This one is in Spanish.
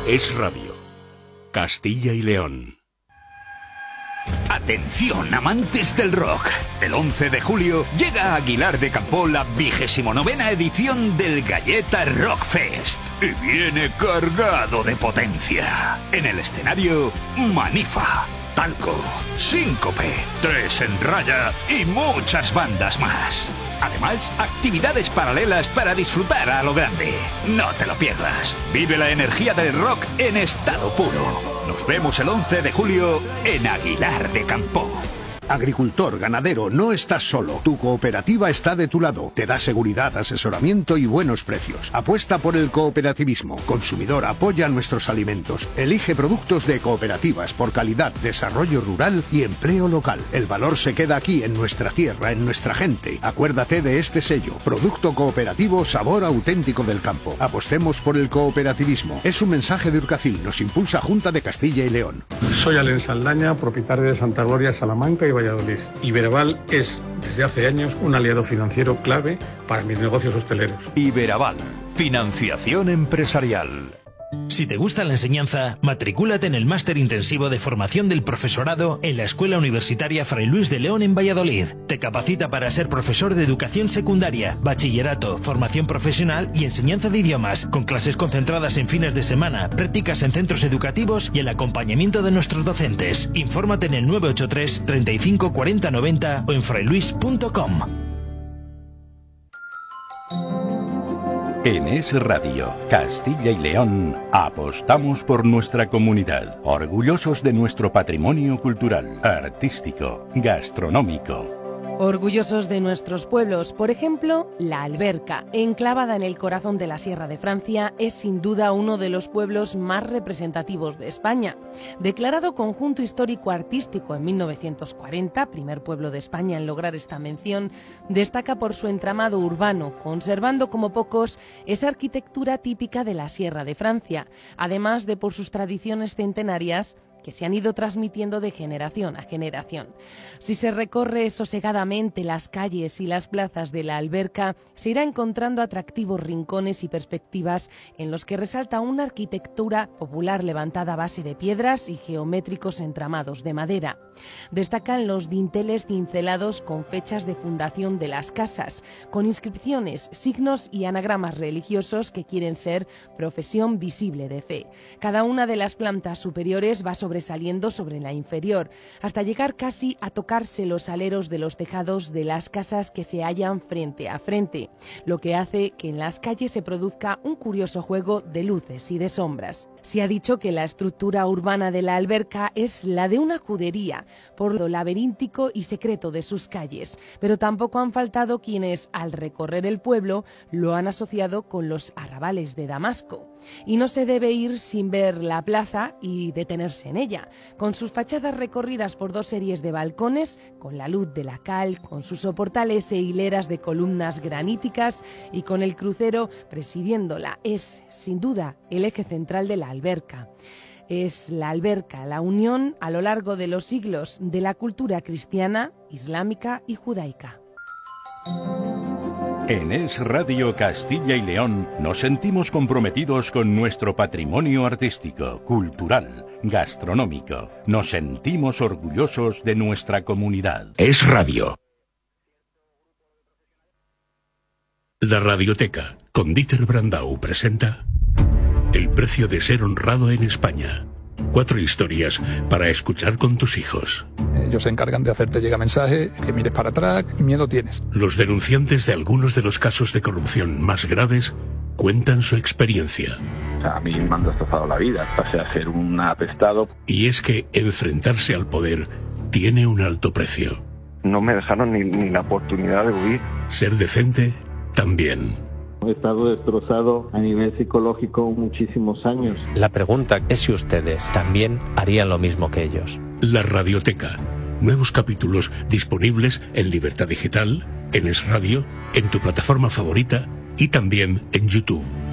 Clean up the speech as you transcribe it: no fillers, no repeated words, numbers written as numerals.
Es Radio. Castilla y León. Atención, amantes del rock. El 11 de julio llega a Aguilar de Campoo la 29ª edición del Galleta Rock Fest. Y viene cargado de potencia. En el escenario, Manifa, Talco, Síncope, Tres en Raya y muchas bandas más. Además, actividades paralelas para disfrutar a lo grande. No te lo pierdas. Vive la energía del rock en estado puro. Nos vemos el 11 de julio en Aguilar de Campoo. Agricultor, ganadero, no estás solo. Tu cooperativa está de tu lado. Te da seguridad, asesoramiento y buenos precios. Apuesta por el cooperativismo. Consumidor, apoya nuestros alimentos. Elige productos de cooperativas por calidad, desarrollo rural y empleo local. El valor se queda aquí, en nuestra tierra, en nuestra gente. Acuérdate de este sello. Producto cooperativo, sabor auténtico del campo. Apostemos por el cooperativismo. Es un mensaje de Urcacil. Nos impulsa Junta de Castilla y León. Soy Alen Saldaña, propietario de Santa Gloria, Salamanca y Valladolid. Iberaval es, desde hace años, un aliado financiero clave para mis negocios hosteleros. Iberaval, financiación empresarial. Si te gusta la enseñanza, matricúlate en el máster intensivo de formación del profesorado en la Escuela Universitaria Fray Luis de León en Valladolid. Te capacita para ser profesor de educación secundaria, bachillerato, formación profesional y enseñanza de idiomas, con clases concentradas en fines de semana, prácticas en centros educativos y el acompañamiento de nuestros docentes. Infórmate en el 983 35 40 90 o en frailuis.com. En Es Radio, Castilla y León, apostamos por nuestra comunidad, orgullosos de nuestro patrimonio cultural, artístico, gastronómico. Orgullosos de nuestros pueblos, por ejemplo, La Alberca, enclavada en el corazón de la Sierra de Francia, es sin duda uno de los pueblos más representativos de España. Declarado conjunto histórico-artístico en 1940, primer pueblo de España en lograr esta mención, destaca por su entramado urbano, conservando como pocos esa arquitectura típica de la Sierra de Francia, además de por sus tradiciones centenarias que se han ido transmitiendo de generación a generación. Si se recorre sosegadamente las calles y las plazas de La Alberca, se irá encontrando atractivos rincones y perspectivas en los que resalta una arquitectura popular levantada a base de piedras y geométricos entramados de madera. Destacan los dinteles cincelados con fechas de fundación de las casas, con inscripciones, signos y anagramas religiosos que quieren ser profesión visible de fe. Cada una de las plantas superiores va sobresaliendo sobre la inferior, hasta llegar casi a tocarse los aleros de los tejados de las casas que se hallan frente a frente, lo que hace que en las calles se produzca un curioso juego de luces y de sombras. Se ha dicho que la estructura urbana de La Alberca es la de una judería, por lo laberíntico y secreto de sus calles, pero tampoco han faltado quienes, al recorrer el pueblo, lo han asociado con los arrabales de Damasco. Y no se debe ir sin ver la plaza y detenerse en ella, con sus fachadas recorridas por dos series de balcones, con la luz de la cal, con sus soportales e hileras de columnas graníticas y con el crucero presidiéndola. Es, sin duda, el eje central de La Alberca. Es La Alberca, la unión a lo largo de los siglos de la cultura cristiana, islámica y judaica. En Es Radio Castilla y León nos sentimos comprometidos con nuestro patrimonio artístico, cultural, gastronómico. Nos sentimos orgullosos de nuestra comunidad. Es Radio. La Radioteca, con Dieter Brandau, presenta El precio de ser honrado en España. 4 historias para escuchar con tus hijos. Ellos se encargan de hacerte llegar mensaje, que mires para atrás, miedo tienes. Los denunciantes de algunos de los casos de corrupción más graves cuentan su experiencia. A mí me han destrozado la vida, pasé a ser un apestado. Y es que enfrentarse al poder tiene un alto precio. No me dejaron ni la oportunidad de huir. Ser decente también. He estado destrozado a nivel psicológico muchísimos años. La pregunta es si ustedes también harían lo mismo que ellos. La Radioteca. Nuevos capítulos disponibles en Libertad Digital, en Es Radio, en tu plataforma favorita y también en YouTube.